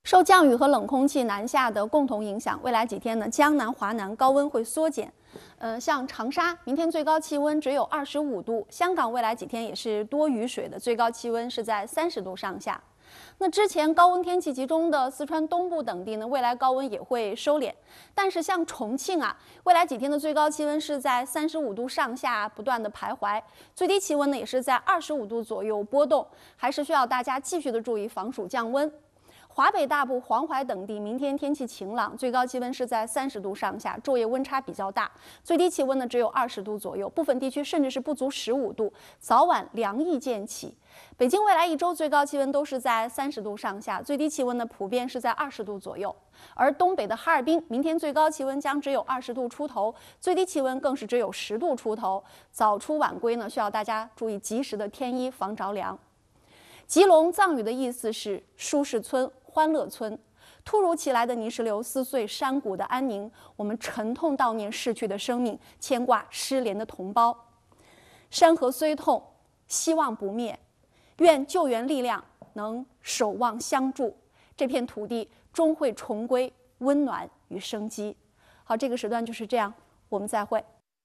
受降雨和冷空气南下的共同影响，未来几天呢，江南、华南高温会缩减。像长沙，明天最高气温只有25度；香港未来几天也是多雨水的，最高气温是在30度上下。那之前高温天气集中的四川东部等地呢，未来高温也会收敛。但是像重庆啊，未来几天的最高气温是在35度上下不断的徘徊，最低气温呢也是在25度左右波动，还是需要大家继续的注意防暑降温。华北大部、黄淮等地明天天气晴朗，最高气温是在30度上下，昼夜温差比较大，最低气温呢只有20度左右，部分地区甚至是不足15度，早晚凉意渐起。北京未来一周最高气温都是在30度上下，最低气温呢普遍是在20度左右。而东北的哈尔滨明天最高气温将只有20度出头，最低气温更是只有10度出头，早出晚归呢需要大家注意及时的添衣防着凉。吉隆藏语的意思是舒适村、欢乐村。突如其来的泥石流撕碎山谷的安宁，我们沉痛悼念逝去的生命，牵挂失联的同胞。山河虽痛，希望不灭，愿救援力量能守望相助，这片土地终会重归温暖与生机。好，这个时段就是这样，我们再会。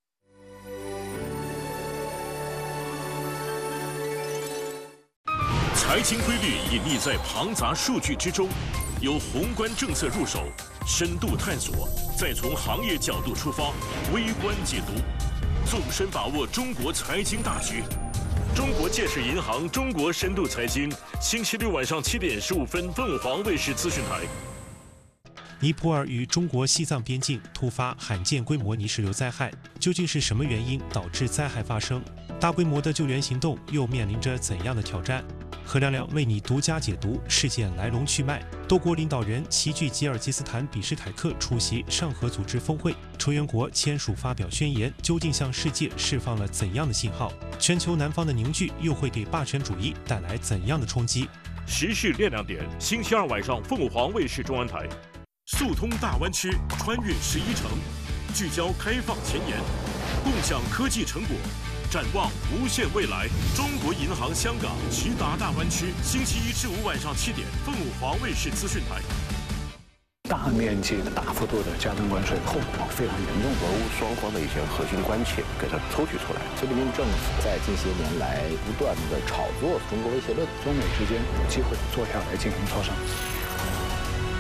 财经规律隐匿在庞杂数据之中，由宏观政策入手，深度探索，再从行业角度出发，微观解读，纵深把握中国财经大局。中国建设银行中国深度财经，星期六晚上7点15分，凤凰卫视资讯台。 尼泊尔与中国西藏边境突发罕见规模泥石流灾害，究竟是什么原因导致灾害发生？大规模的救援行动又面临着怎样的挑战？何亮亮为你独家解读事件来龙去脉。多国领导人齐聚吉尔吉斯坦比什凯克出席上合组织峰会，成员国签署发表宣言，究竟向世界释放了怎样的信号？全球南方的凝聚又会给霸权主义带来怎样的冲击？ 时事练亮点，星期二晚上凤凰卫视中文台。速通大湾区，穿越11城，聚焦开放前沿，共享科技成果，展望无限未来。中国银行香港直达大湾区，星期1至5晚上7点，凤凰卫视资讯台。 大面积的、大幅度的加征关税，后果非常严重。 俄乌双方的一些核心关切给它抽取出来。 习近平政府在近些年来不断的炒作中国威胁论， 中美之间有机会坐下来进行磋商。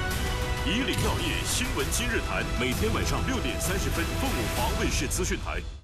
以岭药业新闻今日谈，每天晚上6点30分，凤凰卫视资讯台。